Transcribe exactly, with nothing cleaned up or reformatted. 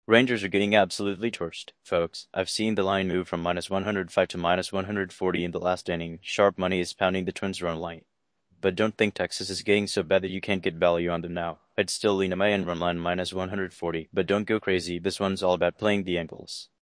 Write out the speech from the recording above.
Rangers are getting absolutely torched, folks. I've seen the line move from minus one hundred five to minus one hundred forty in the last inning. Sharp money is pounding the Twins' run line. But don't think Texas is getting so bad that you can't get value on them now. I'd still lean on my end run line minus one hundred forty, but don't go crazy. This one's all about playing the angles.